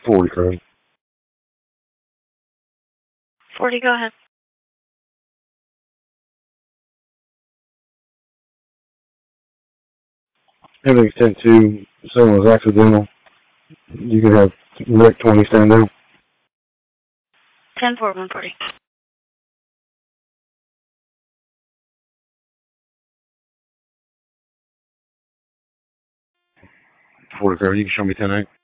40 code. 40, go ahead. Everything's 10-2. Someone was accidental. You can have wreck 20 stand down. 10-4, 140. 40 code. You can show me 10-8.